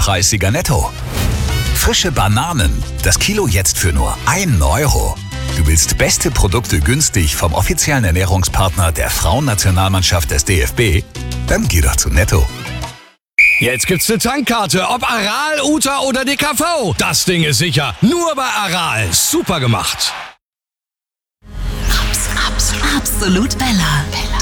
hochpreisiger Netto. Frische Bananen, das Kilo jetzt für nur 1 Euro. Du willst beste Produkte günstig vom offiziellen Ernährungspartner der Frauennationalmannschaft des DFB? Dann geh doch zu Netto. Jetzt gibt's eine Tankkarte, ob Aral, Uta oder DKV. Das Ding ist sicher. Nur bei Aral. Super gemacht. Absolut Bella.